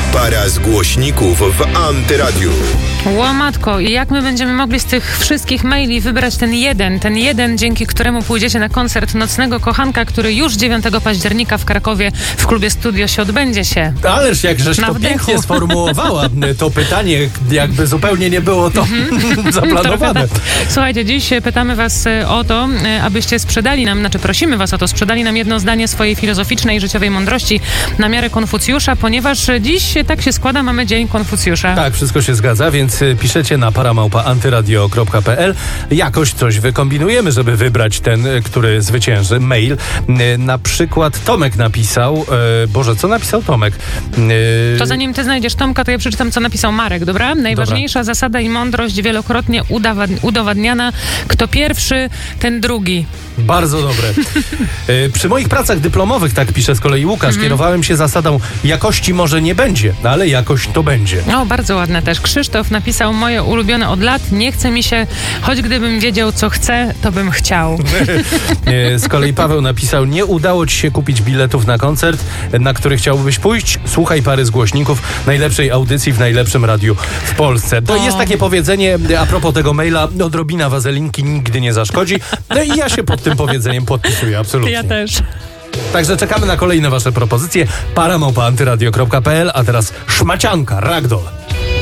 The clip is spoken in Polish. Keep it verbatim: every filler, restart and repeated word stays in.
Para z głośników w Antyradiu. Łamatko, i jak my będziemy mogli z tych wszystkich maili wybrać ten jeden, ten jeden, dzięki któremu pójdziecie na koncert Nocnego Kochanka, który już dziewiątego października w Krakowie w klubie Studio się odbędzie się. Ależ jakżeś to wdechu. pięknie sformułowała to pytanie, jakby zupełnie nie było to zaplanowane. Słuchajcie, dziś pytamy was o to, abyście sprzedali nam, znaczy prosimy was o to, sprzedali nam jedno zdanie swojej filozoficznej i życiowej mądrości na miarę Konfucjusza, ponieważ dziś tak się składa, mamy Dzień Konfucjusza. Tak, wszystko się zgadza, więc piszecie na paramałpa antyradio kropka pe el. Jakoś coś wykombinujemy, żeby wybrać ten, który zwycięży. Mail. Na przykład Tomek napisał, e, Boże, co napisał Tomek? E, to zanim ty znajdziesz Tomka, to ja przeczytam, co napisał Marek, dobra? Najważniejsza dobra. zasada i mądrość wielokrotnie udawad- udowadniana. Kto pierwszy, ten drugi. Bardzo dobre. E, przy moich pracach dyplomowych, tak pisze z kolei Łukasz, mm. kierowałem się zasadą jakości może nie będzie, ale jakość to będzie. O, bardzo ładne też. Krzysztof napisał, moje ulubione od lat, nie chce mi się, choć gdybym wiedział, co chcę, to bym chciał. e, z kolei Paweł napisał, nie udało ci się kupić biletów na koncert, na który chciałbyś pójść? Słuchaj pary z głośników najlepszej audycji w najlepszym radiu w Polsce. To o. jest takie powiedzenie, a propos tego maila, odrobina wazelinki nigdy nie zaszkodzi. No i ja się pod tym powiedzeniem podpisuję, absolutnie. Ja też. Także czekamy na kolejne wasze propozycje. paramałpa antyradio kropka pe el, a teraz szmacianka, Ragdoll.